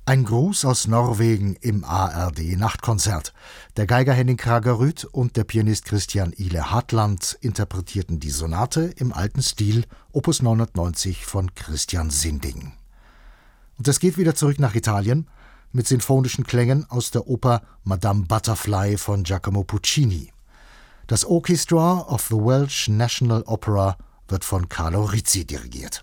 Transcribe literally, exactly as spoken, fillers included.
Ein Gruß aus Norwegen im A R D-Nachtkonzert. Der Geiger Henning Kraggerud und der Pianist Christian Ile Hartland interpretierten die Sonate im alten Stil, Opus neunhundertneunzig von Christian Sinding. Und es geht wieder zurück nach Italien mit sinfonischen Klängen aus der Oper Madame Butterfly von Giacomo Puccini. Das Orchestra of the Welsh National Opera wird von Carlo Rizzi dirigiert.